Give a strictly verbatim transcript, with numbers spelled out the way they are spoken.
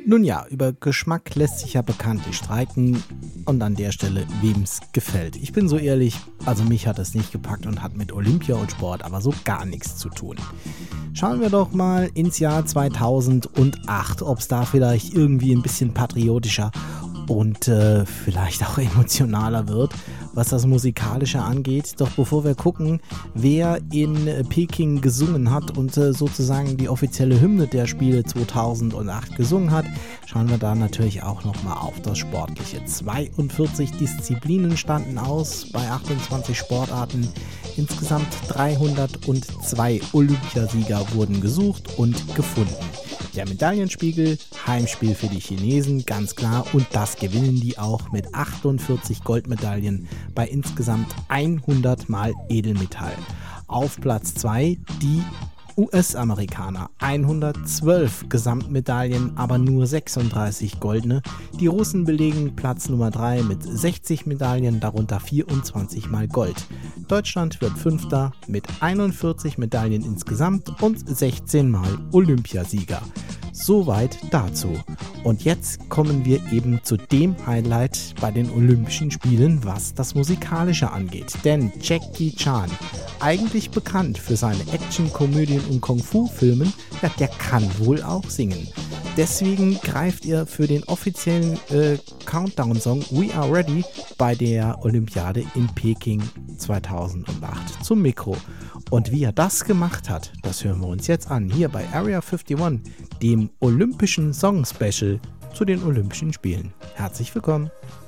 Nun ja, über Geschmack lässt sich ja bekanntlich streiten und an der Stelle, wem es gefällt. Ich bin so ehrlich, also mich hat es nicht gepackt und hat mit Olympia und Sport aber so gar nichts zu tun. Schauen wir doch mal ins Jahr zweitausendacht, ob es da vielleicht irgendwie ein bisschen patriotischer und äh, vielleicht auch emotionaler wird, was das Musikalische angeht. Doch bevor wir gucken, wer in Peking gesungen hat und äh, sozusagen die offizielle Hymne der Spiele zweitausendacht gesungen hat, schauen wir da natürlich auch nochmal auf das Sportliche. zweiundvierzig Disziplinen standen aus bei achtundzwanzig Sportarten. Insgesamt dreihundertzwei Olympiasieger wurden gesucht und gefunden. Der Medaillenspiegel, Heimspiel für die Chinesen, ganz klar, und das gewinnen die auch mit achtundvierzig Goldmedaillen bei insgesamt hundert Mal Edelmetall. Auf Platz zwei die U S-Amerikaner, hundertzwölf Gesamtmedaillen, aber nur sechsunddreißig goldene. Die Russen belegen Platz Nummer drei mit sechzig Medaillen, darunter vierundzwanzig Mal Gold. Deutschland wird Fünfter mit einundvierzig Medaillen insgesamt und sechzehn Mal Olympiasieger. Soweit dazu. Und jetzt kommen wir eben zu dem Highlight bei den Olympischen Spielen, was das Musikalische angeht. Denn Jackie Chan, eigentlich bekannt für seine Action-Komödien und Kung-Fu-Filmen, ja, der kann wohl auch singen. Deswegen greift er für den offiziellen äh, Countdown-Song We Are Ready bei der Olympiade in Peking zweitausendacht zum Mikro. Und wie er das gemacht hat, das hören wir uns jetzt an, hier bei Area einundfünfzig, dem Olympischen Song Special zu den Olympischen Spielen. Herzlich willkommen!